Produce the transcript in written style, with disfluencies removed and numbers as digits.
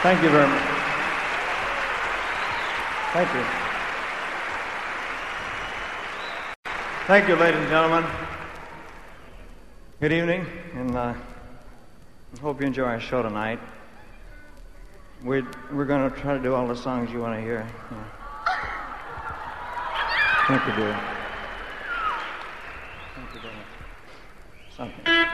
Thank you very much. Thank you. Thank you, ladies and gentlemen. Good evening, and I hope you enjoy our show tonight. We're going to try to do all the songs you want to hear. I think we do. Thank you very much. Something.